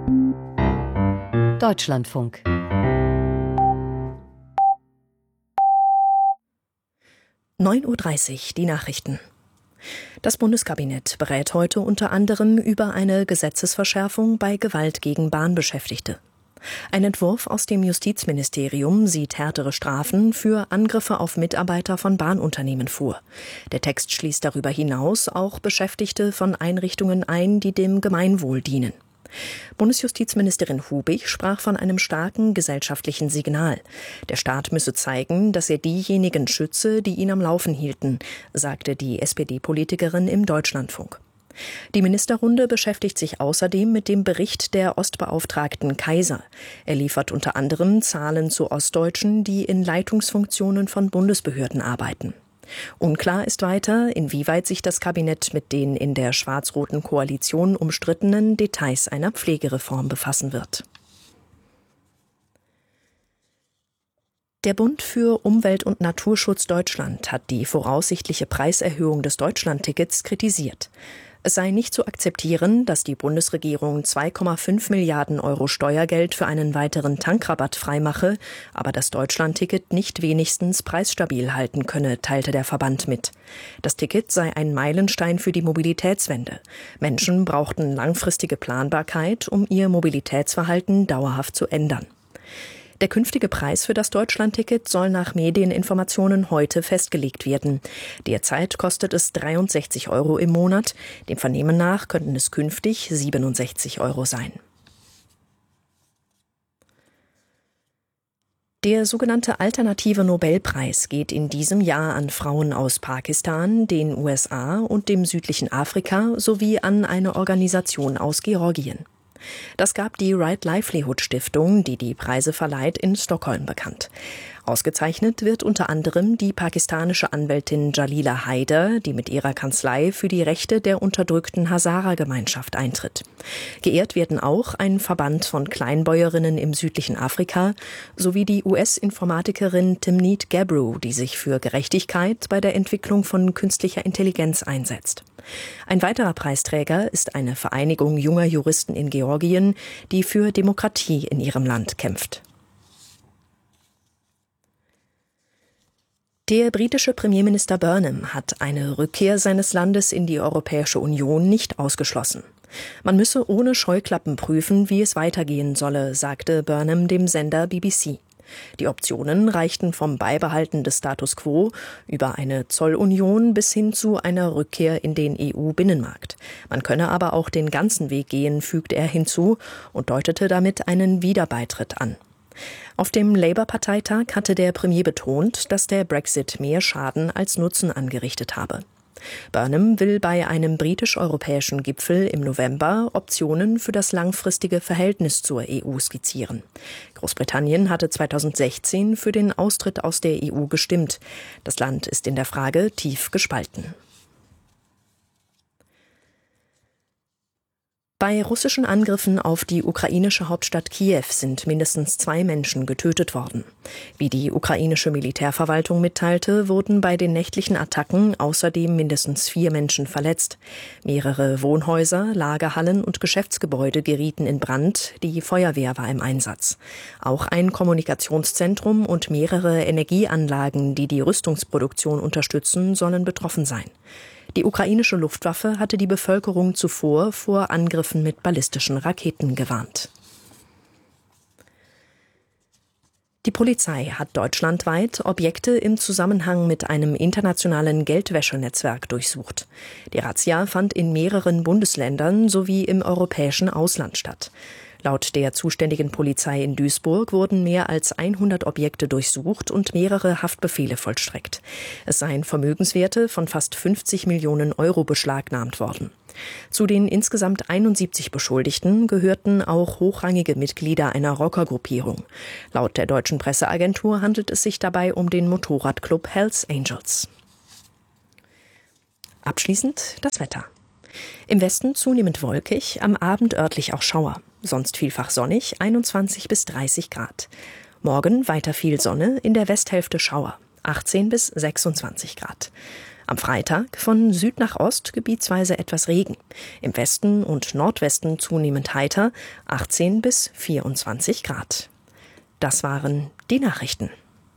Deutschlandfunk. (9:30 Uhr), die Nachrichten. Das Bundeskabinett berät heute unter anderem über eine Gesetzesverschärfung bei Gewalt gegen Bahnbeschäftigte. Ein Entwurf aus dem Justizministerium sieht härtere Strafen für Angriffe auf Mitarbeiter von Bahnunternehmen vor. Der Text schließt darüber hinaus auch Beschäftigte von Einrichtungen ein, die dem Gemeinwohl dienen. Bundesjustizministerin Hubig sprach von einem starken gesellschaftlichen Signal. Der Staat müsse zeigen, dass er diejenigen schütze, die ihn am Laufen hielten, sagte die SPD-Politikerin im Deutschlandfunk. Die Ministerrunde beschäftigt sich außerdem mit dem Bericht der Ostbeauftragten Kaiser. Er liefert unter anderem Zahlen zu Ostdeutschen, die in Leitungsfunktionen von Bundesbehörden arbeiten. Unklar ist weiter, inwieweit sich das Kabinett mit den in der schwarz-roten Koalition umstrittenen Details einer Pflegereform befassen wird. Der Bund für Umwelt und Naturschutz Deutschland hat die voraussichtliche Preiserhöhung des Deutschlandtickets kritisiert. Es sei nicht zu akzeptieren, dass die Bundesregierung 2,5 Milliarden Euro Steuergeld für einen weiteren Tankrabatt freimache, aber das Deutschlandticket nicht wenigstens preisstabil halten könne, teilte der Verband mit. Das Ticket sei ein Meilenstein für die Mobilitätswende. Menschen brauchten langfristige Planbarkeit, um ihr Mobilitätsverhalten dauerhaft zu ändern. Der künftige Preis für das Deutschlandticket soll nach Medieninformationen heute festgelegt werden. Derzeit kostet es 63 Euro im Monat. Dem Vernehmen nach könnten es künftig 67 Euro sein. Der sogenannte Alternative Nobelpreis geht in diesem Jahr an Frauen aus Pakistan, den USA und dem südlichen Afrika sowie an eine Organisation aus Georgien. Das gab die Right Livelihood Stiftung, die die Preise verleiht, in Stockholm bekannt. Ausgezeichnet wird unter anderem die pakistanische Anwältin Jalila Haider, die mit ihrer Kanzlei für die Rechte der unterdrückten Hazara-Gemeinschaft eintritt. Geehrt werden auch ein Verband von Kleinbäuerinnen im südlichen Afrika sowie die US-Informatikerin Timnit Gebru, die sich für Gerechtigkeit bei der Entwicklung von künstlicher Intelligenz einsetzt. Ein weiterer Preisträger ist eine Vereinigung junger Juristen in Georgien, die für Demokratie in ihrem Land kämpft. Der britische Premierminister Burnham hat eine Rückkehr seines Landes in die Europäische Union nicht ausgeschlossen. Man müsse ohne Scheuklappen prüfen, wie es weitergehen solle, sagte Burnham dem Sender BBC. Die Optionen reichten vom Beibehalten des Status quo über eine Zollunion bis hin zu einer Rückkehr in den EU-Binnenmarkt. Man könne aber auch den ganzen Weg gehen, fügte er hinzu und deutete damit einen Wiederbeitritt an. Auf dem Labour-Parteitag hatte der Premier betont, dass der Brexit mehr Schaden als Nutzen angerichtet habe. Burnham will bei einem britisch-europäischen Gipfel im November Optionen für das langfristige Verhältnis zur EU skizzieren. Großbritannien hatte 2016 für den Austritt aus der EU gestimmt. Das Land ist in der Frage tief gespalten. Bei russischen Angriffen auf die ukrainische Hauptstadt Kiew sind mindestens 2 Menschen getötet worden. Wie die ukrainische Militärverwaltung mitteilte, wurden bei den nächtlichen Attacken außerdem mindestens 4 Menschen verletzt. Mehrere Wohnhäuser, Lagerhallen und Geschäftsgebäude gerieten in Brand, die Feuerwehr war im Einsatz. Auch ein Kommunikationszentrum und mehrere Energieanlagen, die die Rüstungsproduktion unterstützen, sollen betroffen sein. Die ukrainische Luftwaffe hatte die Bevölkerung zuvor vor Angriffen mit ballistischen Raketen gewarnt. Die Polizei hat deutschlandweit Objekte im Zusammenhang mit einem internationalen Geldwäschenetzwerk durchsucht. Die Razzia fand in mehreren Bundesländern sowie im europäischen Ausland statt. Laut der zuständigen Polizei in Duisburg wurden mehr als 100 Objekte durchsucht und mehrere Haftbefehle vollstreckt. Es seien Vermögenswerte von fast 50 Millionen Euro beschlagnahmt worden. Zu den insgesamt 71 Beschuldigten gehörten auch hochrangige Mitglieder einer Rockergruppierung. Laut der deutschen Presseagentur handelt es sich dabei um den Motorradclub Hells Angels. Abschließend das Wetter. Im Westen zunehmend wolkig, am Abend örtlich auch Schauer. Sonst vielfach sonnig, 21 bis 30 Grad. Morgen weiter viel Sonne, in der Westhälfte Schauer, 18 bis 26 Grad. Am Freitag von Süd nach Ost gebietsweise etwas Regen. Im Westen und Nordwesten zunehmend heiter, 18 bis 24 Grad. Das waren die Nachrichten.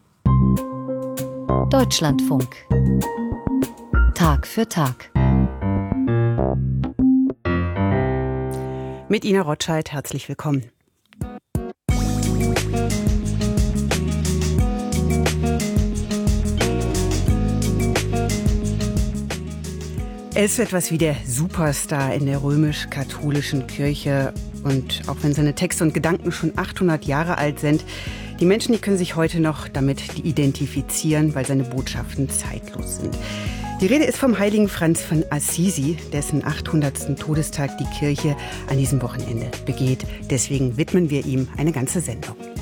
Deutschlandfunk. Tag für Tag. Mit Ina Rotscheid, herzlich willkommen. Er ist so etwas wie der Superstar in der römisch-katholischen Kirche. Und auch wenn seine Texte und Gedanken schon 800 Jahre alt sind, die Menschen, die können sich heute noch damit identifizieren, weil seine Botschaften zeitlos sind. Die Rede ist vom heiligen Franz von Assisi, dessen 800. Todestag die Kirche an diesem Wochenende begeht. Deswegen widmen wir ihm eine ganze Sendung.